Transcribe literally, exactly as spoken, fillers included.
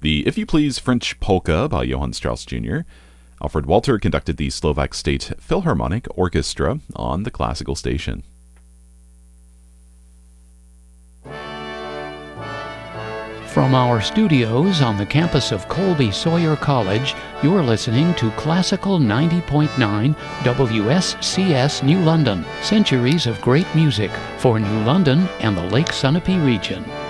the If You Please French Polka by Johann Strauss Junior Alfred Walter conducted the Slovak State Philharmonic Orchestra on the classical station. From our studios on the campus of Colby Sawyer College, you're listening to Classical ninety point nine W S C S New London, centuries of great music for New London and the Lake Sunapee region.